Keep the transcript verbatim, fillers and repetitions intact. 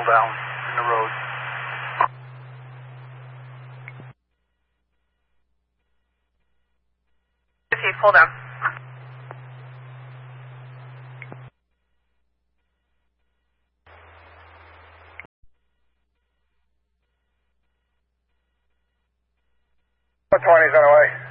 down in the road. Pull down. twenty's on the way.